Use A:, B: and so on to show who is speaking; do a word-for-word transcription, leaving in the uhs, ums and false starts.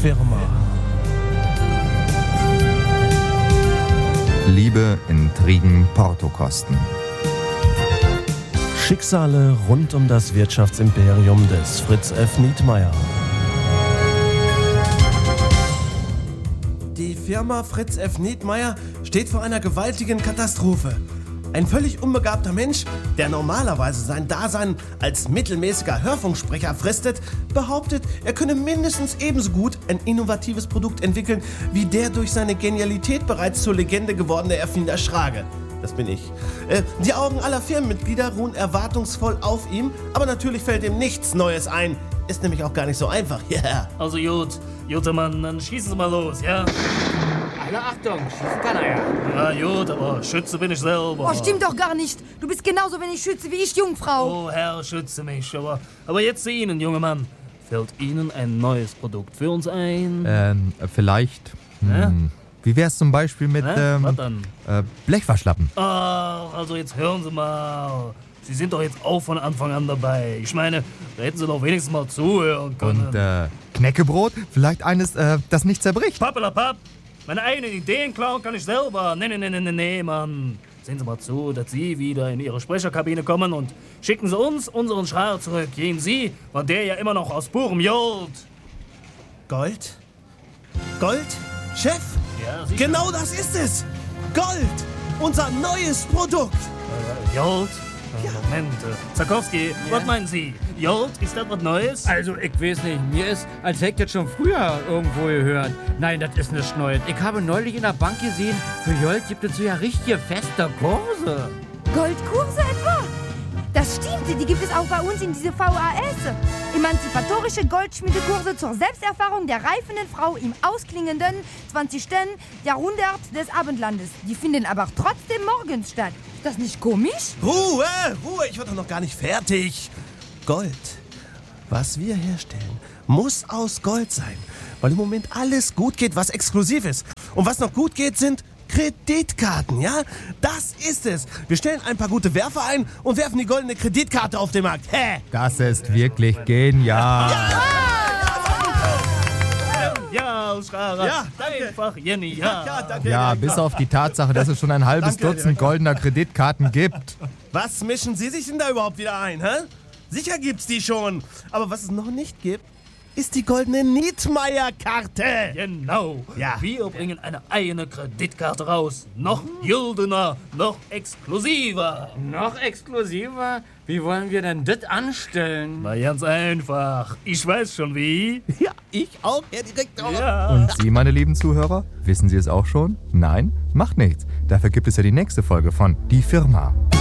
A: Firma.
B: Liebe, Intrigen, Portokosten.
A: Schicksale rund um das Wirtschaftsimperium des Fritz F. Nietmeyer. Die Firma Fritz F. Nietmeyer steht vor einer gewaltigen Katastrophe. Ein völlig unbegabter Mensch, der normalerweise sein Dasein als mittelmäßiger Hörfunksprecher fristet, behauptet, er könne mindestens ebenso gut ein innovatives Produkt entwickeln, wie der durch seine Genialität bereits zur Legende gewordene Erfinder Schrage. Das bin ich. Äh, die Augen aller Firmenmitglieder ruhen erwartungsvoll auf ihm, aber natürlich fällt ihm nichts Neues ein. Ist nämlich auch gar nicht so einfach. Yeah.
C: Also gut, guter Mann, dann schießen Sie mal los, ja?
D: Alle Achtung, schießen kann er ja.
C: Ja gut, aber Schütze bin ich selber.
E: Oh, stimmt doch gar nicht. Du bist genauso wenig Schütze wie ich, Jungfrau.
C: Oh, Herr, schütze mich. Aber, aber jetzt zu Ihnen, junger Mann. Fällt Ihnen ein neues Produkt für uns ein?
B: Ähm, vielleicht. Hm,
C: Ja?
B: Wie wär's zum Beispiel mit
C: Hä?
B: ähm,
C: Was dann?
B: äh, Blechwaschlappen?
C: Ach, also jetzt hören Sie mal. Sie sind doch jetzt auch von Anfang an dabei. Ich meine, da hätten Sie doch wenigstens mal zuhören können.
B: Und äh, Knäckebrot? Vielleicht eines, äh, das nicht zerbricht?
C: Pappelapapp. Meine eigenen Ideen klauen kann ich selber. Nee, nee, nee, nee, nee, Mann. Sehen Sie mal zu, dass Sie wieder in Ihre Sprecherkabine kommen und schicken Sie uns unseren Schreier zurück. Gehen Sie, war der ja immer noch aus purem Gold.
A: Gold? Gold? Chef?
C: Ja, sicher.
A: Genau das ist es! Gold! Unser neues Produkt!
C: Äh, Gold? Äh, Moment, äh, Zarkowski, was meinen Sie? Gold, ist das was Neues?
D: Also, ich weiß nicht, mir ist, als hätte ich das schon früher irgendwo gehört. Nein, das ist nicht Neues. Ich habe neulich in der Bank gesehen, für Gold gibt es so ja richtige feste Kurse.
E: Goldkurse etwa? Das stimmt, die gibt es auch bei uns in diese V A S. Emanzipatorische Goldschmiedekurse zur Selbsterfahrung der reifenden Frau im ausklingenden zwanzigsten Jahrhundert des Abendlandes. Die finden aber trotzdem morgens statt. Ist das nicht komisch?
A: Ruhe! Ruhe! Ich war doch noch gar nicht fertig! Gold, was wir herstellen, muss aus Gold sein. Weil im Moment alles gut geht, was exklusiv ist. Und was noch gut geht, sind Kreditkarten, ja? Das ist es. Wir stellen ein paar gute Werfer ein und werfen die goldene Kreditkarte auf den Markt. Hä?
B: Das ist wirklich genial.
C: Ja, Schreier.
A: Ja, danke.
C: Einfach genial.
A: Ja, danke.
B: Ja, bis auf die Tatsache, dass es schon ein halbes
A: Danke,
B: Dutzend goldener Kreditkarten gibt.
A: Was mischen Sie sich denn da überhaupt wieder ein, hä? Sicher gibt's die schon. Aber was es noch nicht gibt, ist die goldene Nietmeyer-Karte.
C: Genau.
A: Ja.
C: Wir bringen eine eigene Kreditkarte raus. Noch güldener, noch exklusiver.
D: Noch exklusiver? Wie wollen wir denn das anstellen?
C: Na, ganz einfach. Ich weiß schon wie.
A: Ja, ich auch, Herr Direktor.
C: Ja.
B: Und Sie, meine lieben Zuhörer, wissen Sie es auch schon? Nein? Macht nichts. Dafür gibt es ja die nächste Folge von Die Firma.